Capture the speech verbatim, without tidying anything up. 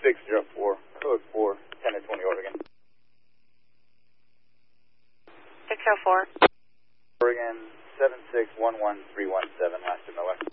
six zero four, code four, ten to twenty Oregon. six oh four. Oregon, seven six one one three one seven, Master Miller.